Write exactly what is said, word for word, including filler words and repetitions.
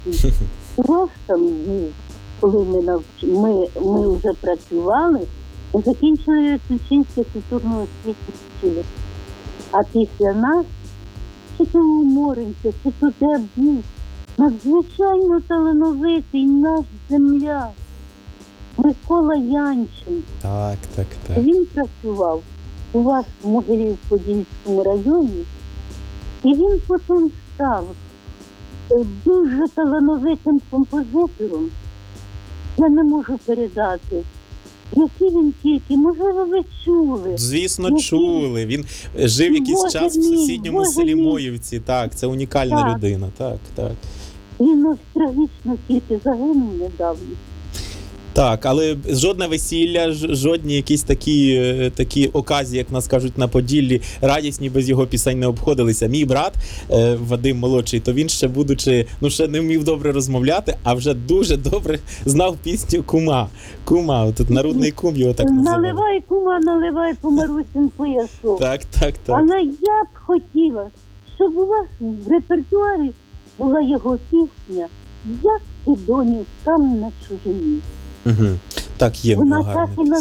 У вас там був, коли ми, навч... ми, ми вже працювали, ми закінчили Тульчинське культурно-освітнє училище. А після нас, чи то у Моринці, чи то де був, надзвичайно талановитий наш земляк Микола Янченко. Так, так, так. Він працював у вас в Могилів-Подільському районі, і він потім став дуже талановитим композитором. Я не можу передати, які він тільки, можливо, ви чули. Звісно, Які... чули. Він жив якийсь Боже час в мій, сусідньому Боже селі мій. Моївці. Так, це унікальна Так. людина. Так, так. Він ось трагічно тільки загинув недавно. Так, але жодне весілля, ж- жодні якісь такі, е, такі оказії, як нас кажуть на Поділлі, радісні без його пісень не обходилися. Мій брат е, Вадим молодший, то він ще будучи, ну ще не вмів добре розмовляти, а вже дуже добре знав пісню Кума. Кума, тут народний кум його так називали. Наливай, кума, наливай по Марусин поясок. Так, так, так. Але я б хотіла, щоб у вас в репертуарі була його пісня «Як ти, доню, там на чужині». Угу. Так, є в нього Вона гарна так і